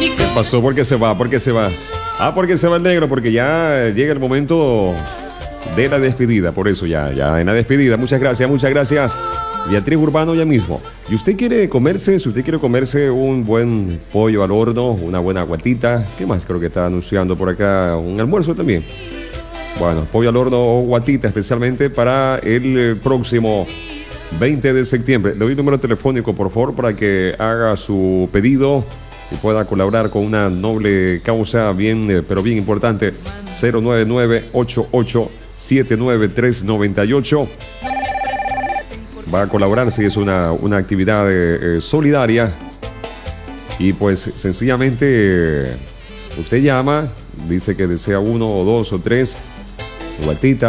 ¿Qué pasó? ¿Por qué se va? ¿Por qué se va? Ah, porque se va el negro, porque ya llega el momento de la despedida. Por eso ya en la despedida. Muchas gracias. Beatriz Urbano ya mismo. Y usted quiere comerse, si usted quiere comerse un buen pollo al horno, una buena guatita, ¿qué más creo que está anunciando por acá? Un almuerzo también. Bueno, pollo al horno o guatita especialmente para el próximo 20 de septiembre. Le doy un número telefónico, por favor, para que haga su pedido y pueda colaborar con una noble causa bien, pero bien importante. 099-88-79398. Va a colaborar si es una actividad solidaria. Y pues sencillamente usted llama, dice que desea uno o dos o tres guatitas.